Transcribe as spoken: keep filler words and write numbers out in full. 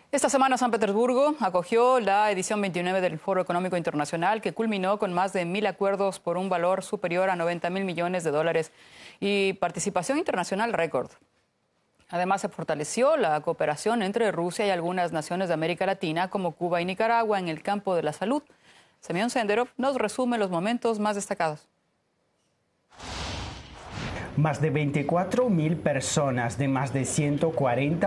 Esta semana San Petersburgo acogió la edición veintinueve del Foro Económico Internacional, que culminó con más de mil acuerdos por un valor superior a noventa mil millones de dólares y participación internacional récord. Además, se fortaleció la cooperación entre Rusia y algunas naciones de América Latina, como Cuba y Nicaragua, en el campo de la salud. Semyon Senderov nos resume los momentos más destacados. Más de veinticuatro mil personas de más de ciento cuarenta